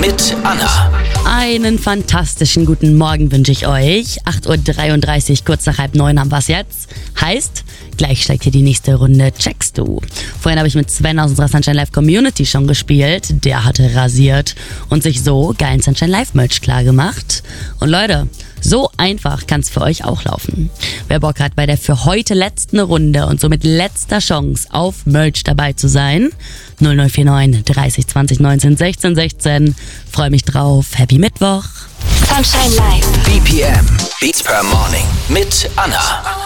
mit Anna. Einen fantastischen guten Morgen wünsche ich euch. 8.33 Uhr, kurz nach 8:30 haben wir es jetzt. Heißt, gleich steigt hier die nächste Runde Checkst du. Vorhin habe ich mit Sven aus unserer Sunshine Live Community schon gespielt. Der hatte rasiert und sich so geilen Sunshine Live Merch klar gemacht. Und Leute, so einfach kann es für euch auch laufen. Wer Bock hat, bei der für heute letzten Runde und somit letzter Chance auf Merch dabei zu sein, 0049 30 20 19 16 16. Freue mich drauf. Happy Mittwoch. Sunshine Live. BPM, Beats per Morning mit Anna.